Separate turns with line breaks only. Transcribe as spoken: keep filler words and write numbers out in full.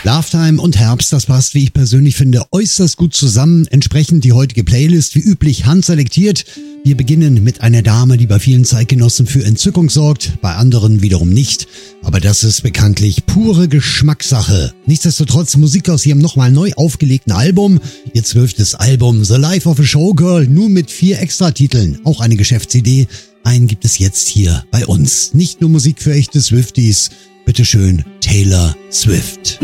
Lovetime und Herbst, das passt, wie ich persönlich finde, äußerst gut zusammen. Entsprechend die heutige Playlist, wie üblich, handselektiert. Wir beginnen mit einer Dame, die bei vielen Zeitgenossen für Entzückung sorgt, bei anderen wiederum nicht. Aber das ist bekanntlich pure Geschmackssache. Nichtsdestotrotz Musik aus ihrem nochmal neu aufgelegten Album. Ihr zwölftes Album The Life of a Showgirl, nun mit vier Extratiteln. Auch eine Geschäftsidee. Einen gibt es jetzt hier bei uns. Nicht nur Musik für echte Swifties. Bitteschön, Taylor Swift.